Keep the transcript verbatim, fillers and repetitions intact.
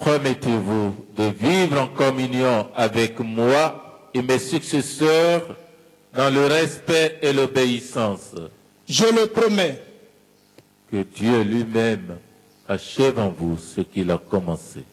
promettez-vous de vivre en communion avec moi et mes successeurs dans le respect et l'obéissance? Je le promets. Que Dieu lui-même achève en vous ce qu'il a commencé.